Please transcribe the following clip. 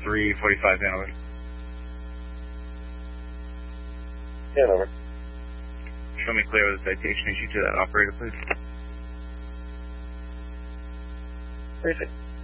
345 Hanover. Hanover. Show me clear with the citation issued to that operator, please. Perfect.